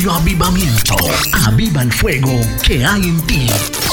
Radio Avivamiento. Aviva el fuego que hay en ti.